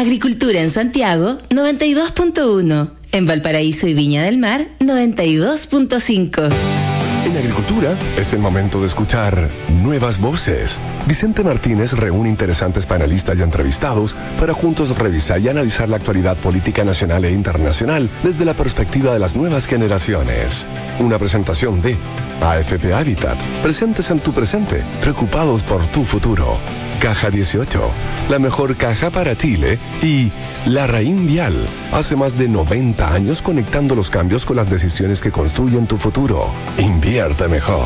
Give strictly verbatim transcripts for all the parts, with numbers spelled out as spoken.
Agricultura en Santiago, noventa y dos punto uno. En Valparaíso y Viña del Mar, noventa y dos punto cinco. En Agricultura es el momento de escuchar nuevas voces. Vicente Martínez reúne interesantes panelistas y entrevistados para juntos revisar y analizar la actualidad política nacional e internacional desde la perspectiva de las nuevas generaciones. Una presentación de A F P Habitat, presentes en tu presente, preocupados por tu futuro. Caja dieciocho, la mejor caja para Chile, y Larraín Vial, hace más de noventa años conectando los cambios con las decisiones que construyen tu futuro. Invierte mejor.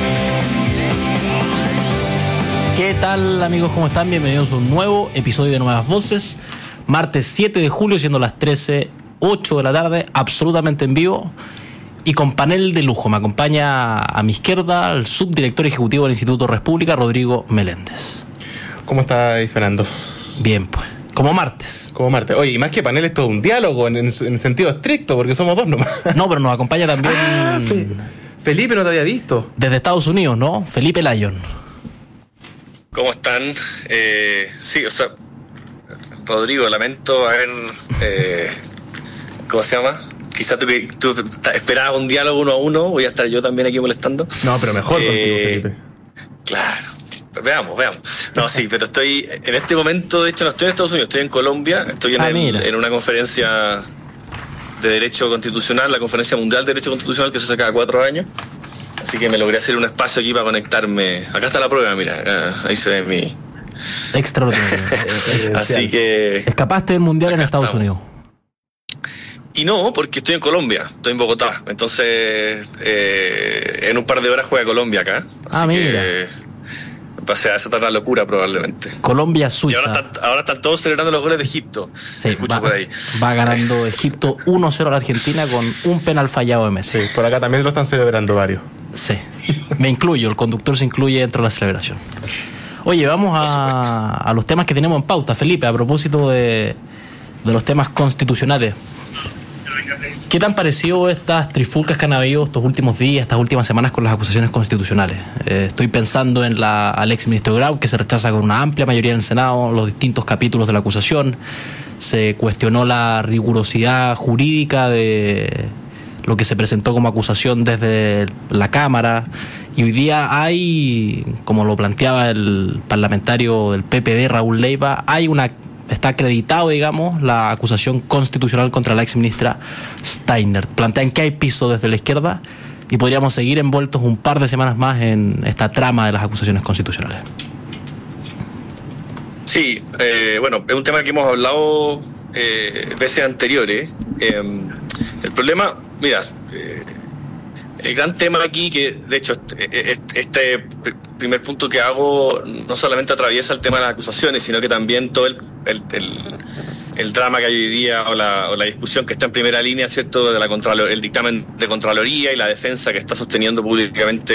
¿Qué tal, amigos? ¿Cómo están? Bienvenidos a un nuevo episodio de Nuevas Voces. Martes siete de julio, siendo las trece ocho de la tarde, absolutamente en vivo y con panel de lujo. Me acompaña a mi izquierda el subdirector ejecutivo del Instituto República, Rodrigo Meléndez. ¿Cómo estás, Fernando? Bien, pues. Como martes. Como martes. Oye, y más que panel, es todo un diálogo en, en, en sentido estricto, porque somos dos nomás. No, pero nos acompaña también... Ah, Fe- Felipe, no te había visto. Desde Estados Unidos, ¿no? Felipe Lyon. ¿Cómo están? Eh, sí, o sea, Rodrigo, lamento haber... Eh, ¿Cómo se llama? Quizás tú, tú esperabas un diálogo uno a uno, voy a estar yo también aquí molestando. No, pero mejor eh, contigo, Felipe. Claro. Veamos, veamos. No, sí, pero estoy en este momento, de hecho no estoy en Estados Unidos, estoy en Colombia, estoy en, Ah, el, en una conferencia de Derecho Constitucional, la Conferencia Mundial de Derecho Constitucional que se hace cada cuatro años. Así que me logré hacer un espacio aquí para conectarme. Acá está la prueba, mira, ahí se ve mi... Extraordinario. Así que... Escapaste del Mundial en Estados estamos. Unidos. Y no, porque estoy en Colombia, estoy en Bogotá. Entonces, eh, en un par de horas juega Colombia acá. Así Ah, mira. que pasé a esa la locura probablemente. Colombia, Y Suiza. ahora están, ahora están todos celebrando los goles de Egipto. Sí, Escucho va, por ahí. va ganando Egipto uno cero a la Argentina con un penal fallado de Messi. Sí, por acá también lo están celebrando varios. Sí, me incluyo, el conductor se incluye dentro de la celebración. Oye, vamos a, a los temas que tenemos en pauta, Felipe, a propósito de, de los temas constitucionales. ¿Qué te han parecido estas trifulcas que han habido estos últimos días, estas últimas semanas con las acusaciones constitucionales? Eh, estoy pensando en la al ex ministro Grau, que se rechaza con una amplia mayoría en el Senado los distintos capítulos de la acusación. Se cuestionó la rigurosidad jurídica de lo que se presentó como acusación desde la Cámara, y hoy día hay, como lo planteaba el parlamentario del P P D, Raúl Leiva, hay una, está acreditado, digamos, la acusación constitucional contra la ex ministra Steiner. Plantean que hay piso desde la izquierda y podríamos seguir envueltos un par de semanas más en esta trama de las acusaciones constitucionales. Sí, eh, bueno, es un tema que hemos hablado eh, veces anteriores. Eh, el problema, mira, eh, el gran tema aquí, que de hecho este, este primer punto que hago no solamente atraviesa el tema de las acusaciones, sino que también todo el, el, el, el drama que hay hoy día, o la, o la discusión que está en primera línea, ¿cierto?, de la Contralor, el dictamen de Contraloría y la defensa que está sosteniendo públicamente